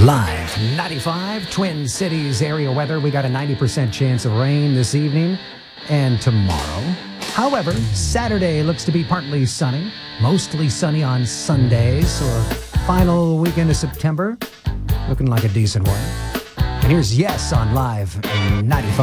Live 95 Twin Cities area weather. We got a 90% chance of rain this evening and tomorrow. However, Saturday looks to be partly sunny, mostly sunny on Sunday, so a final weekend of September looking like a decent one. And here's Yes on Live 95.